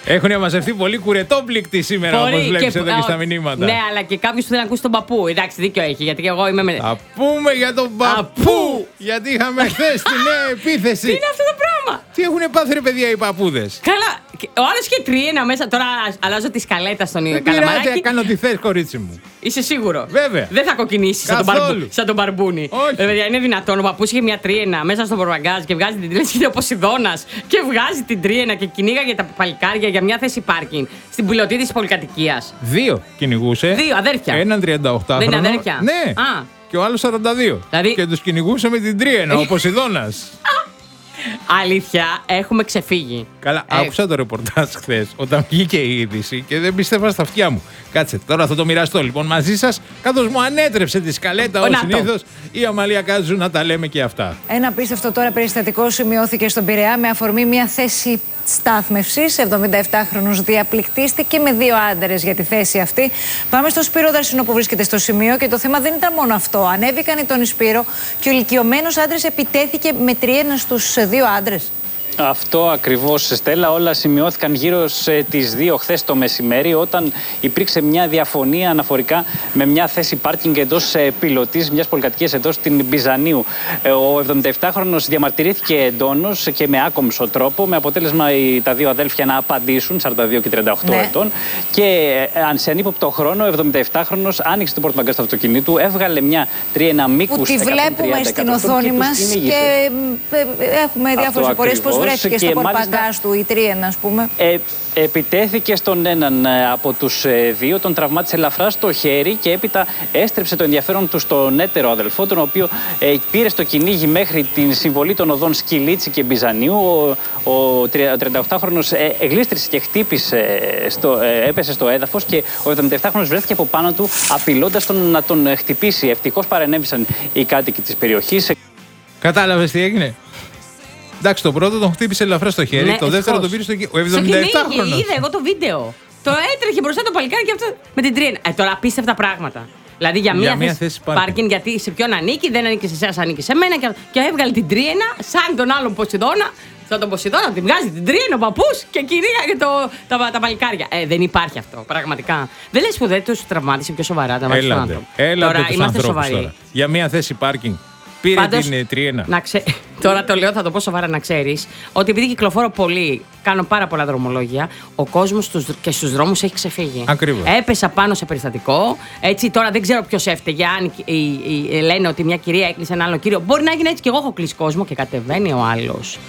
Έχουν μαζευτεί πολύ κουρετόπληκτοι σήμερα, όπως βλέπεις εδώ και στα μηνύματα. Ναι, αλλά και κάποιος που θέλει να ακούσει τον παππού. Εντάξει, δίκιο έχει, γιατί και εγώ είμαι με. Θα πούμε για τον παππού! Γιατί είχαμε χθες τη νέα επίθεση. Τι είναι αυτό το πράγμα? Τι έχουν πάθει, ρε παιδιά, οι παππούδες? Καλά, ο άλλος είχε τριένα μέσα. Τώρα αλλάζω τη σκαλέτα στον Καλαμαράκι. Καλαμαράκι. Κάνω τι θες, κορίτσι μου. Είσαι σίγουρο? Βέβαια. Δεν θα κοκκινήσει σαν τον μπαρμπούνι. Όχι. Παιδιά, είναι δυνατόν? Ο παππούς είχε μια τριένα μέσα στο προβαγκάζ και βγάζει την τρίνα. Είναι ο Ποσειδώνας και βγάζει την τριένα και κυνήγαγε τα παλικάρια για μια θέση πάρκινγκ στην πιλωτή της πολυκατοικίας. 2 κυνηγούσε. 2 αδέρφια. Έναν 38χρονο. Δεν είναι αδέρφια? Ναι. Α. Και ο άλλος 42. Δηλαδή... Και τους κυνηγούσε με την τρίενα, ο Ποσειδώνας. Αλήθεια, έχουμε ξεφύγει. Καλά, άκουσα το ρεπορτάζ χθες όταν βγήκε η είδηση και δεν πίστευα στα αυτιά μου. Κάτσε, τώρα θα το μοιραστώ λοιπόν μαζί σας, καθώς μου ανέτρεψε τη σκαλέτα ως συνήθως η Αμαλία Κάζου να τα λέμε και αυτά. Ένα απίστευτο τώρα περιστατικό σημειώθηκε στον Πειραιά με αφορμή μια θέση στάθμευσης. 77χρονος διαπληκτίστηκε με 2 άντρες για τη θέση αυτή. Πάμε στο Σπύρο Δαρσινό που βρίσκεται στο σημείο και το θέμα δεν ήταν μόνο αυτό. Ανέβηκαν οι τον Σπύρο και ο ηλικιωμένος άντρας επιτέθηκε με τριένα στους 2 άντρες. Αυτό ακριβώς, Στέλλα. Όλα σημειώθηκαν γύρω στις 2 χθες το μεσημέρι, όταν υπήρξε μια διαφωνία αναφορικά με μια θέση πάρκινγκ εντός πιλωτής μιας πολυκατοικίας εδώ στην Μπιζανίου. Ο 77χρονος διαμαρτυρήθηκε εντόνως και με άκομψο τρόπο, με αποτέλεσμα τα 2 αδέλφια να απαντήσουν, 42 και 38 ετών. Και σε ανύποπτο χρόνο, ο 77χρονος άνοιξε το πορτμπαγκάζ του αυτοκινήτου, έβγαλε μια τριένα μήκους 130 που τη βλέπουμε στην οθόνη μας και έχουμε διάφορες απορίες πώς βρέθηκε στο πορτμπαγκάζ του η τρίενα, ας πούμε. Επιτέθηκε στον έναν από τους 2, τον τραυμάτισε ελαφρά στο χέρι και έπειτα έστρεψε το ενδιαφέρον του στον έτερο αδελφό, τον οποίο πήρε στο κυνήγι μέχρι την συμβολή των οδών Σκυλίτσι και Μπιζανίου. Ο 38χρονος γλίστρισε και χτύπησε, έπεσε στο έδαφος και ο 77χρονος βρέθηκε από πάνω του, απειλώντας τον να τον χτυπήσει. Ευτυχώς παρενέβησαν οι κάτοικοι της περιοχής. Κατάλαβες τι έγινε? Εντάξει, το πρώτο τον χτύπησε ελαφρά στο χέρι, το δεύτερο τον πήρε στο κυνήγι. Ο 77χρονος. Είδα εγώ το βίντεο. Το έτρεχε μπροστά το παλικάρι και αυτό με την τρίενα. Τώρα απίστευτα πράγματα. Δηλαδή για μια θέση πάρκινγκ, γιατί σε ποιον ανήκει, δεν ανήκει σε εσάς, ανήκει σε μένα. Και έβγαλε την τρίενα σαν τον άλλον Ποσειδώνα. Σαν τον Ποσειδώνα, τη βγάζει την τρίενα ο παππούς και κυνήγαγε τα παλικάρια. Δεν υπάρχει αυτό, πραγματικά. Δεν λες που δεν τους τραυμάτισε πιο σοβαρά τα μάτια του άνθρωπου. Τώρα είμαστε σοβαροί. Για μια θέση πάρκινγκ. Πήρε την τριένα. Τώρα το λέω, θα το πω σοβαρά, να ξέρεις ότι επειδή κυκλοφορώ πολύ, κάνω πάρα πολλά δρομολόγια, ο κόσμος και στους δρόμους έχει ξεφύγει. Ακριβώς. Έπεσα πάνω σε περιστατικό. Έτσι, τώρα δεν ξέρω ποιος έφταιγε. Αν λένε ότι μια κυρία έκλεισε έναν άλλο κύριο, μπορεί να γίνει έτσι και εγώ έχω κλείσει κόσμο και κατεβαίνει ο άλλος.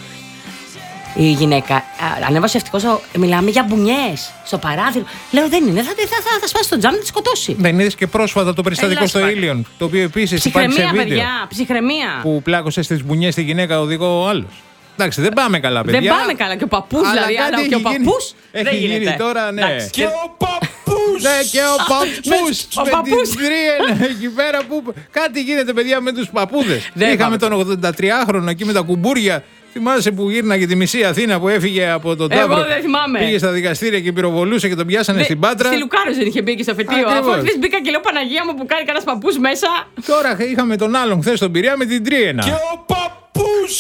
Η γυναίκα ανέβασε ευτυχώς. Μιλάμε για μπουνιές στο παράθυρο. Λέω δεν είναι, θα σπάσει το τζάμι να τη σκοτώσει. Δεν είδες και πρόσφατα το περιστατικό στο Ήλιον, το οποίο επίσης υπάρχει σε βίντεο. Παιδιά, ψυχραιμία. Που πλάκωσε στις μπουνιές τη γυναίκα οδηγό ο άλλος. Εντάξει, δεν πάμε καλά, παιδιά. Δεν πάμε καλά. Και ο παππούς δηλαδή. Αλλά και ο παππούς δεν γίνεται. Τώρα, ναι. Και ο παππούς. Ναι, και ο παππούς. Με την τρίενα εκεί πέρα που. Κάτι γίνεται, παιδιά, με τους παππούδες. Είχαμε τον 83χρονο εκεί με τα κουμπούρια. Θυμάσαι που γύρναγε τη μισή Αθήνα που έφυγε από τον Ταύρο? Εγώ δεν θυμάμαι. Πήγε στα δικαστήρια και πυροβολούσε και τον πιάσανε στην Πάτρα. Στη Λουκάρος δεν είχε μπει και στο φετίο. Αφού χθες μπήκα και λέω Παναγία μου που κάνει κανένας παππούς μέσα. Τώρα είχαμε τον άλλον χθες στον Πειραιά με την τρίενα. Και ο παππούς.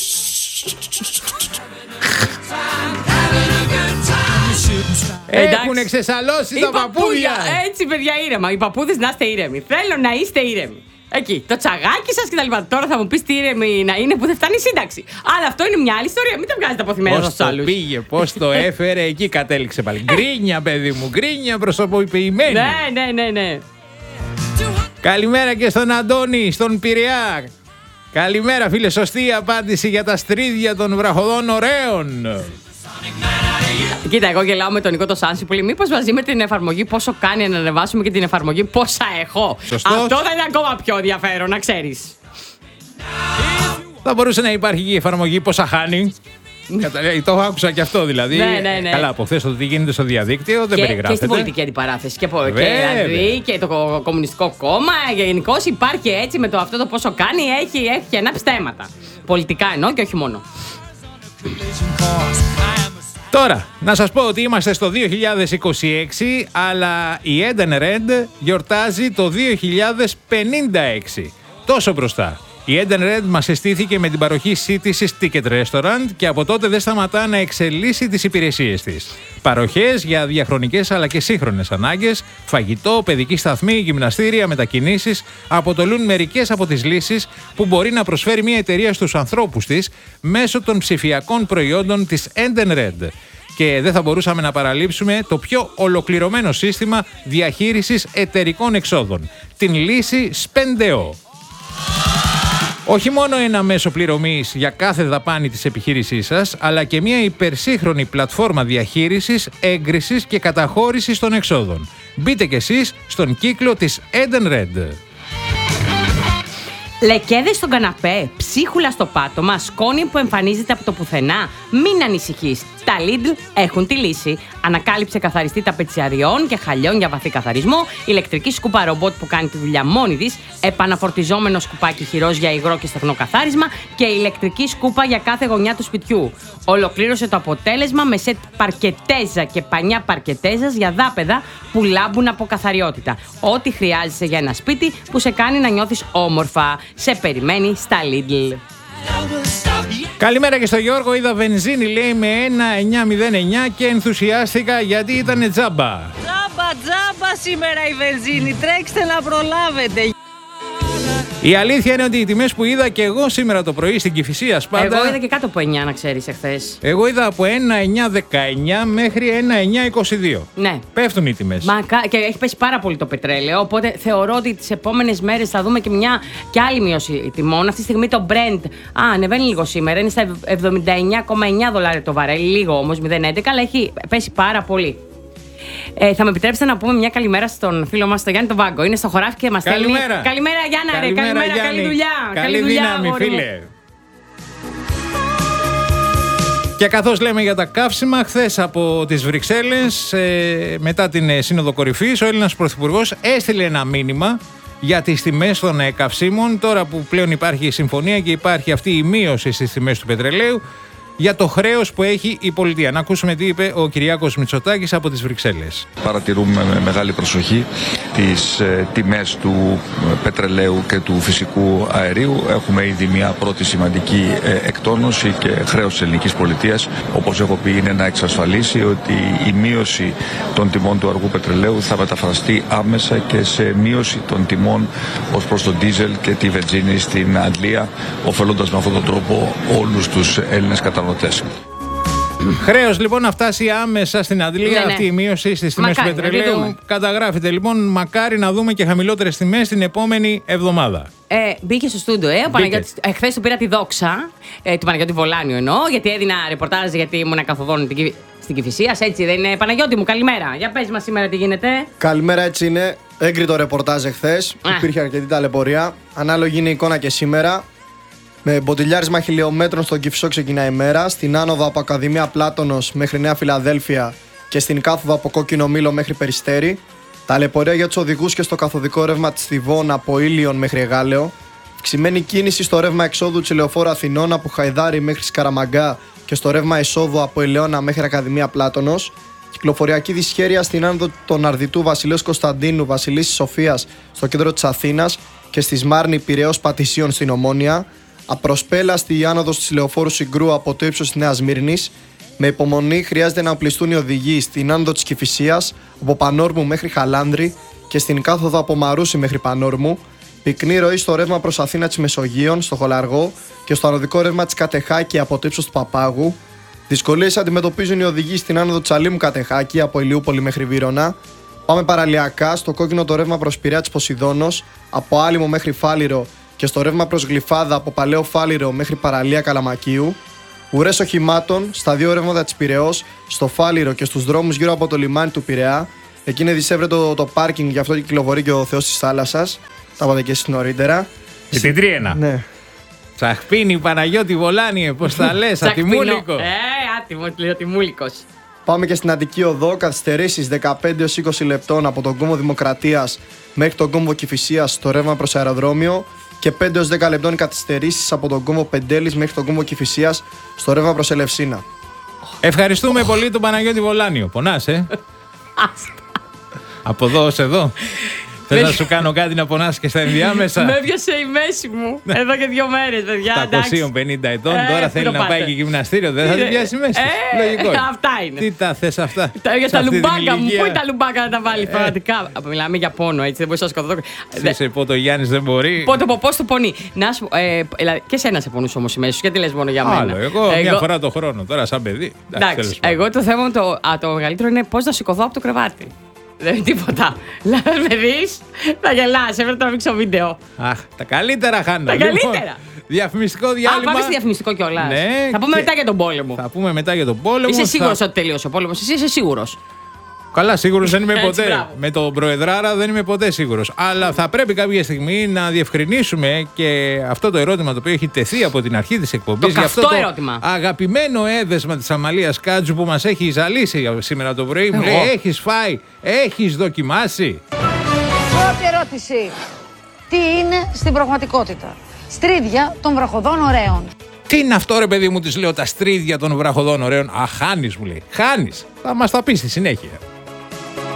Έχουν εξεσαλώσει τα παππούδια. Έτσι, παιδιά, ήρεμα. Οι παππούδες να είστε ήρεμοι. Θέλω να είστε ήρεμοι. Εκεί, το τσαγάκι σας κτλ. Τώρα θα μου πεις τι ήρεμη να είναι που δεν φτάνει η σύνταξη. Αλλά αυτό είναι μια άλλη ιστορία. Μην τα βγάζετε αποθυμένα στους άλλους. Πώς το πήγε, πώς το έφερε, εκεί κατέληξε πάλι. Γκρίνια, παιδί μου, γκρίνια προσωποποιημένη. Ναι. Καλημέρα και στον Αντώνη, στον Πειραιά. Καλημέρα, φίλε. Σωστή απάντηση για τα στρίδια των βραχοδών ωραίων. Κοίτα, εγώ γελάω με τον Νικό το Σάνση που λέει μήπως μαζί με την εφαρμογή πόσο κάνει να ανεβάσουμε και την εφαρμογή πόσα έχω. Σωστός. Αυτό θα είναι ακόμα πιο ενδιαφέρον, να ξέρεις. Θα μπορούσε να υπάρχει και η εφαρμογή πόσα χάνει. Το άκουσα και αυτό δηλαδή. Ναι. Καλά, από χθες το τι γίνεται στο διαδίκτυο δεν περιγράφεται. Και στην πολιτική αντιπαράθεση. Δηλαδή και το Κομμουνιστικό Κόμμα. Γενικώς υπάρχει έτσι με αυτό το πόσο κάνει, έχει ανάψει θέματα. Πολιτικά εννοώ και όχι μόνο. Τώρα, να σας πω ότι είμαστε στο 2026, αλλά η Eden Red γιορτάζει το 2056. Τόσο μπροστά. Η Edenred μας συστήθηκε με την παροχή σύντησης Ticket Restaurant και από τότε δεν σταματά να εξελίσσει τις υπηρεσίες της. Παροχές για διαχρονικές αλλά και σύγχρονες ανάγκες, φαγητό, παιδική σταθμή, γυμναστήρια, μετακινήσεις αποτελούν μερικές από τις λύσεις που μπορεί να προσφέρει μια εταιρεία στους ανθρώπους της μέσω των ψηφιακών προϊόντων της Edenred. Και δεν θα μπορούσαμε να παραλείψουμε το πιο ολοκληρωμένο σύστημα διαχείρισης εταιρικών εξόδων, την λύση Spendeo. Όχι μόνο ένα μέσο πληρωμής για κάθε δαπάνη της επιχείρησής σας, αλλά και μια υπερσύγχρονη πλατφόρμα διαχείρισης, έγκρισης και καταχώρησης των εξόδων. Μπείτε κι εσείς στον κύκλο της Edenred. Λεκέδες στον καναπέ, ψίχουλα στο πάτωμα, σκόνη που εμφανίζεται από το πουθενά. Μην ανησυχείς. Τα Lidl έχουν τη λύση. Ανακάλυψε καθαριστή ταπετσιαριών και χαλιών για βαθύ καθαρισμό, ηλεκτρική σκούπα ρομπότ που κάνει τη δουλειά μόνη της, επαναφορτιζόμενο σκουπάκι χειρός για υγρό και στεγνό καθάρισμα και ηλεκτρική σκούπα για κάθε γωνιά του σπιτιού. Ολοκλήρωσε το αποτέλεσμα με σετ παρκετέζα και πανιά παρκετέζας για δάπεδα που λάμπουν από καθαριότητα. Ό,τι χρειάζεσαι για ένα σπίτι που σε κάνει να νιώθεις όμορφα. Σε περιμένει στα Lidl. Καλημέρα και στο Γιώργο. Είδα βενζίνη, λέει, με 1,909 και ενθουσιάστηκα γιατί ήταν τζάμπα. Τζάμπα σήμερα η βενζίνη. Τρέξτε να προλάβετε. Η αλήθεια είναι ότι οι τιμές που είδα και εγώ σήμερα το πρωί στην Κηφισία Σπάντα. Εγώ είδα και κάτω από 9, να ξέρεις, εχθές. Εγώ είδα από 1,919 μέχρι 1,922. Ναι. Πέφτουν οι τιμές. Και έχει πέσει πάρα πολύ το πετρέλαιο. Οπότε θεωρώ ότι τις επόμενες μέρες θα δούμε και άλλη μείωση τιμών. Αυτή τη στιγμή το Brent ανεβαίνει λίγο σήμερα. Είναι στα $79,9 το βαρέλι. Λίγο όμως, 0,11, αλλά έχει πέσει πάρα πολύ. Θα με επιτρέψετε να πούμε μια καλημέρα στον φίλο μας, τον Γιάννη τον Βάγκο. Είναι στο χωράφι και μας στέλνει. Καλημέρα, Γιάννα, ρε. Καλημέρα, καλή δουλειά. Καλή δύναμη, φίλε. Και καθώς λέμε για τα καύσιμα, χθες από τις Βρυξέλλες, μετά την Σύνοδο Κορυφής, ο Έλληνας Πρωθυπουργός έστειλε ένα μήνυμα για τις τιμές των καυσίμων. Τώρα που πλέον υπάρχει η συμφωνία και υπάρχει αυτή η μείωση στις τιμές του πετρελαίου, για το χρέος που έχει η πολιτεία. Να ακούσουμε τι είπε ο Κυριάκος Μητσοτάκης από τις Βρυξέλλες. Παρατηρούμε με μεγάλη προσοχή τις τιμές του πετρελαίου και του φυσικού αερίου. Έχουμε ήδη μια πρώτη σημαντική εκτόνωση και χρέος της ελληνικής πολιτείας, όπως έχω πει, είναι να εξασφαλίσει ότι η μείωση των τιμών του αργού πετρελαίου θα μεταφραστεί άμεσα και σε μείωση των τιμών ως προς τον ντίζελ και τη βενζίνη στην Αγγλία, ωφελώντας με αυτόν τον τρόπο όλους τους Έλληνες καταναλωτές. Χρέος λοιπόν να φτάσει άμεσα στην αντλία, αυτή η μείωση στις τιμές του πετρελαίου. Καταγράφεται λοιπόν, μακάρι να δούμε και χαμηλότερες τιμές την επόμενη εβδομάδα. Μπήκε στο στούντιο, ο Παναγιώτης. Χθες του πήρα τη δόξα, του Παναγιώτη Βολάνιου εννοώ, γιατί έδινα ρεπορτάζ γιατί ήμουν καθοδόν στην Κηφισίας. Έτσι δεν είναι, Παναγιώτη μου, καλημέρα. Για πες μας σήμερα τι γίνεται. Καλημέρα, έτσι είναι. Έγκριτο ρεπορτάζ εχθές. Υπήρχε αρκετή ταλαιπωρία. Ανάλογη είναι η εικόνα και σήμερα. Με μποτιλιάρισμα χιλιόμετρων στον Κηφισό ξεκινάει η μέρα. Στην άνοδο από Ακαδημία Πλάτωνος μέχρι Νέα Φιλαδέλφια και στην κάθοδο από Κόκκινο Μήλο μέχρι Περιστέρι. Ταλαιπωρία για τους οδηγούς και στο καθοδικό ρεύμα της Θηβών από Ήλιον μέχρι Εγάλεο. Αυξημένη κίνηση στο ρεύμα εξόδου της Λεωφόρου Αθηνών από Χαϊδάρι μέχρι Σκαραμαγκά και στο ρεύμα εισόδου από Ελαιώνα μέχρι Ακαδημία Πλάτωνος. Κυκλοφοριακή δυσχέρεια στην άνοδο των Αρδιτού Βασιλέως Κωνσταντίνου, Βασιλίσσης Σοφίας στο κέντρο της Αθήνας και στη Σμάρνη Πειραιώς Πατησίων στην Ομόνια. Απροσπέλαστη η άνοδος της Λεωφόρου Συγκρού από το ύψος της Νέας Σμύρνης. Με υπομονή χρειάζεται να οπλιστούν οι οδηγοί στην άνοδο της Κηφισίας από Πανόρμου μέχρι Χαλάνδρη και στην κάθοδο από Μαρούσι μέχρι Πανόρμου. Πυκνή ροή στο ρεύμα προς Αθήνα της Μεσογείων, στο Χολαργό και στο ανωδικό ρεύμα της Κατεχάκη από το ύψος του Παπάγου. Δυσκολίες αντιμετωπίζουν οι οδηγοί στην άνοδο της Αλήμου Κατεχάκη από Ηλιούπολη μέχρι Βύρωνα. Πάμε παραλιακά στο κόκκινο το ρεύμα προς Πειραιά της Ποσειδώνος, από Άλυμο μέχρι Φάληρο και στο ρεύμα προς Γλυφάδα από Παλαιό Φάληρο μέχρι παραλία Καλαμακίου. Ουρές οχημάτων στα δύο ρεύματα της Πειραιώς, στο Φάληρο και στους δρόμους γύρω από το λιμάνι του Πειραιά. Εκεί είναι δισεύρετο το πάρκινγκ, γι' αυτό κυκλοφορεί και ο Θεός της θάλασσας. Τα είπατε και εσείς νωρίτερα. Και την Τρίαινα. Ναι. Τσαχπίνη, Παναγιώτη Βολάνιε, πώς τα λες, Ατιμούλικο. Ατιμούλικος. Πάμε και στην Αττική Οδό, καθυστερήσεις 15-20 λεπτών από τον κόμβο Δημοκρατίας μέχρι τον κόμβο Κηφισίας στο ρεύμα προς αεροδρόμιο και 5-10 λεπτών καθυστερήσεις από τον κόμβο Πεντέλης μέχρι τον κόμβο Κηφισίας στο ρεύμα προς Ελευσίνα. Ευχαριστούμε πολύ τον Παναγιώτη Βολάνιο. Πονάς, Από εδώ ως εδώ. Θες να σου κάνω κάτι να πονάς και στα ενδιάμεσα? Με έπιασε η μέση μου εδώ και 2 μέρες, παιδιά. Τα 250 ετών τώρα θέλει να πάει και γυμναστήριο. Δεν θα την πιάσει η μέση. Λογικό. Αυτά είναι. Τι τα θες αυτά? Για τα λουμπάκα μου. Πού είναι τα λουμπάκα να τα βάλει πραγματικά? Μιλάμε για πόνο, έτσι. Δεν μπορεί να σκοτώ. Σε πω το Γιάννης δεν μπορεί. Πότε πώ το πονεί. Να σου και σένα σε πονούσε όμως η μέση σου, γιατί λες μόνο για μένα? Άλλο, εγώ μια φορά το χρόνο τώρα σαν παιδί. Εντάξει, εγώ το θέμα το μεγαλύτερο είναι πώς να σηκωθώ από το κρεβάτι. Δεν είναι τίποτα. Με δεις, θα γελάς. Έπρεπε να τραβήξω βίντεο. Αχ, τα καλύτερα χάνω. Τα καλύτερα. Διαφημιστικό διάλειμμα. Πάμε στη διαφημιστικό κιόλας. Ναι, θα πούμε μετά για τον πόλεμο. Θα πούμε μετά για τον πόλεμο. Είσαι σίγουρος ότι τελείωσε ο πόλεμος? Εσύ είσαι σίγουρος? Καλά, σίγουρος δεν είμαι ποτέ. Μπράβο. Με τον Προεδράρα δεν είμαι ποτέ σίγουρος. Αλλά θα πρέπει κάποια στιγμή να διευκρινίσουμε και αυτό το ερώτημα το οποίο έχει τεθεί από την αρχή της εκπομπής. Το αυτό το ερώτημα. Αγαπημένο έδεσμα της Αμαλίας Κάτζου που μας έχει ζαλίσει σήμερα το πρωί. Μου λέει: έχεις φάει, έχεις δοκιμάσει? Πρώτη ερώτηση. Τι είναι στην πραγματικότητα? Στρίδια των βραχοδών ωραίων. Τι είναι αυτό, ρε παιδί μου, της λέω, τα στρίδια των βραχοδών ωραίων? Χάνεις, μου λέει. Χάνεις. Θα μας τα πει στη συνέχεια.